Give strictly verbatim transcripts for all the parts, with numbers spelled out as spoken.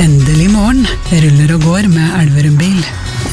Endelig morgen, ruller og går med Elverum bil.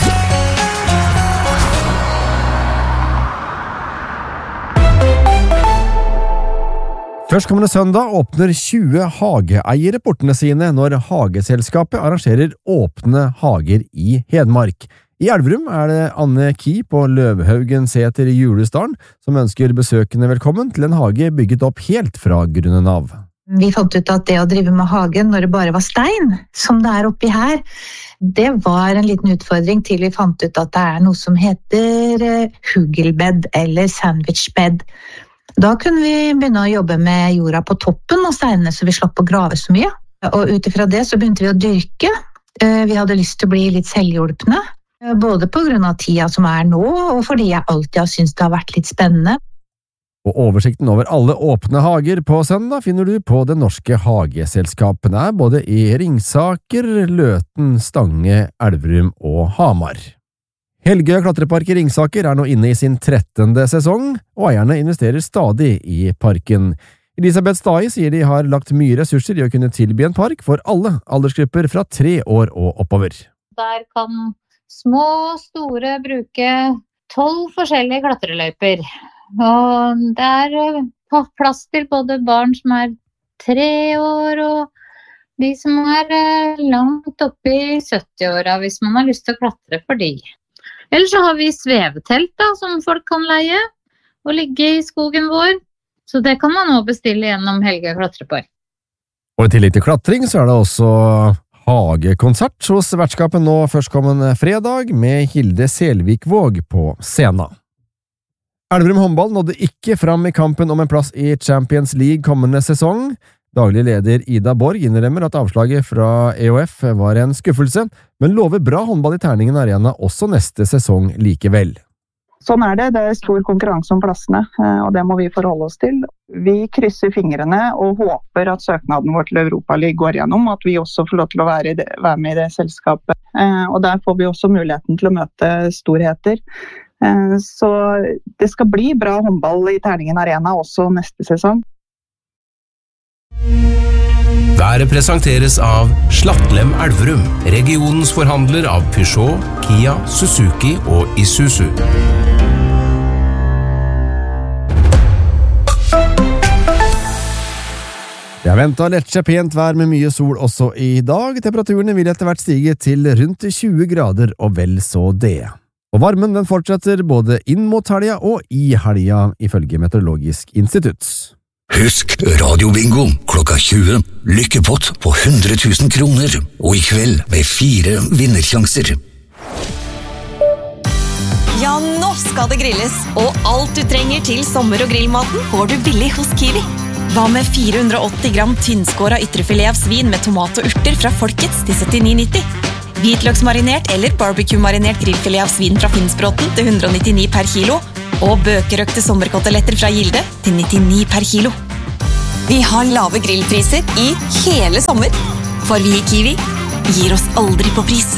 Førstkommende søndag åpner tjue hageeiere portene sine når Hageselskapet arrangerer åpne hager i Hedmark. I Elverum er det Anne Ki på Løvhaugen seter i Julesdalen som ønsker besøkende velkommen til en hage bygget opp helt fra grunnen av. Vi fant ut at det å drive med hagen når det bare var stein, som det er oppi her, det var en liten utfordring til vi fant ut at det er noe som heter hugelbed eller sandwichbed. Da kunne vi begynne å jobbe med jorda på toppen av steinene, så vi slapp å grave så mye. Og utifra det så begynte vi å dyrke. Vi hadde lyst til å bli litt selvhjulpne, både på grunn av tida som er nå, og fordi jeg alltid har syntes det har vært litt spennende. Og oversikten over alle åpne hager på søndag finner du på Det Norske Hageselskapene, både i Ringsaker, Løten, Stange, Elverum og Hamar. Helgø klatrepark i Ringsaker er nå inne i sin trettende sesong, og eierne investerer stadig i parken. Elisabeth Stai sier de har lagt mye ressurser i å kunne tilby en park for alle aldersgrupper fra tre år og oppover. Der kan små og store bruke tolv forskjellige klatreløyper. Og det er plass til både barn som er tre år og de som er langt oppe i sytti-åra hvis man har lyst til å klatre for de. Eller så har vi svevetelt da, som folk kan leie og ligge i skogen vår. Så det kan man også bestille gjennom Helgø klatrepark. Og i tillegg til klatring så er det også hagekonsert hos vertskapet nå førstkommende fredag med Hilde Selvikvåg på scenen. Elverum håndball nådde ikke fram i kampen om en plass i Champions League kommende sesong. Daglig leder Ida Borg innrømmer at avslaget fra E O F var en skuffelse, men lover bra håndball i Terningen Arena også neste sesong likevel. Sånn er det, det er stor konkurranse om plassene, og det må vi forholde oss til. Vi krysser fingrene og håper at søknaden vår til Europa League går gjennom, at vi også får lov til å være, det, være med i det selskapet. Og der får vi også muligheten til å møte storheter. Så det skal bli bra håndball i Terningen Arena også neste sesong. Været presenteres av Slattlem Elverum, regionens forhandler av Peugeot, Kia, Suzuki og Isuzu. Det er ventet lettsje pent vær med mye sol også i dag. Temperaturene vil etter hvert stige til rundt tjue grader og vel så det. Og varmen den fortsetter både inn mot helga og i helga, ifølge Meteorologisk institutt. Husk radiobingo klokka tjue. Lykkepott på hundre tusen kroner, og i kveld med fire vinnersjanser. Ja, nå skal det grilles, og alt du trenger til sommer- og grillmaten får du billig hos Kiwi. Hva med fire hundre og åtti gram tynnskåret ytrefilet av svin med tomat og urter fra Folkets til syttini nitti? Hvitløksmarinert eller barbecue-marinert grillfilet av svin fra Finnsbråten til hundre og nittini per kilo, og bøkerøkte sommerkoteletter fra Gilde til nittini per kilo. Vi har lave grillpriser i hele sommer, for vi i Kiwi gir oss aldri på pris.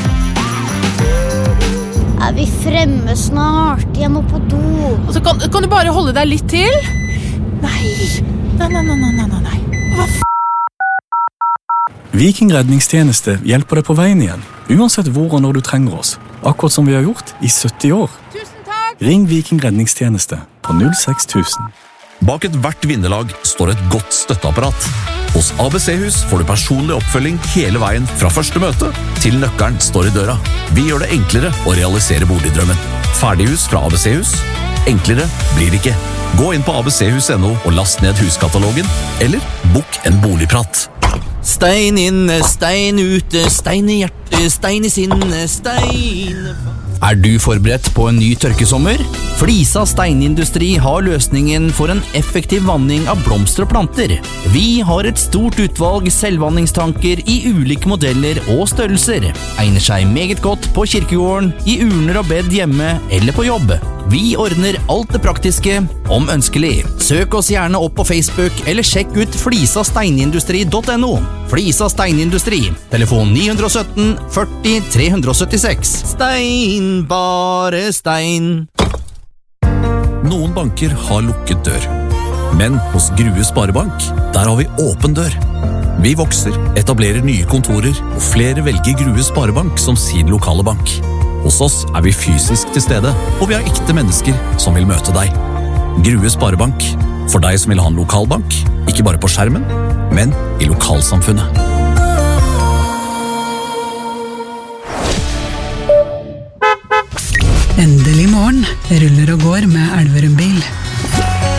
Er vi fremme snart? Jeg må på do. Altså, kan, kan du bare holde deg litt til? Nei, nei, nei, nei, nei, nei, nei. Hva f***? Viking redningstjeneste hjelper deg på veien igjen, uansett hvor og når du trenger oss, akkurat som vi har gjort i sytti år. Ring Viking redningstjeneste på null seks tusen. Bak et hvert vinnerlag står et godt støtteapparat. Hos A B C-hus får du personlig oppfølging hele veien fra første møte til nøkkelen står i døra. Vi gjør det enklere å realisere boligdrømmen. Ferdighus fra A B C-hus. Enklere blir det ikke. Gå inn på a b c hus punktum n o og last ned huskatalogen, eller bok en boligprat. Stein inne, stein ute, stein i hjertet, stein i sinne, stein... Er du forberedt på en ny tørkesommer? Flisa steinindustri har løsningen for en effektiv vanning av blomster og planter. Vi har et stort utvalg selvvanningstanker i ulike modeller og størrelser. Egner seg meget godt på kirkegården, i urner og bed hjemme eller på jobb. Vi ordner alt det praktiske, om ønskelig. Søk oss gjerne opp på Facebook, eller sjekk ut flisa steinindustri punktum n o. Flisa steinindustri, telefon ni sytten førti tre syttiseks. Stein, bare stein. Noen banker har lukket dør, men hos Grue Sparebank, der har vi åpen dør. Vi vokser, etablerer nye kontorer, og flere velger Grue Sparebank som sin lokale bank. Hos oss er vi fysisk til stede, og vi har ekte mennesker som vil møte deg. Grue Sparebank, for deg som vil ha en lokalbank, ikke bare på skjermen, men i lokalsamfunnet. Endelig morgen ruller og går med Elverum bil.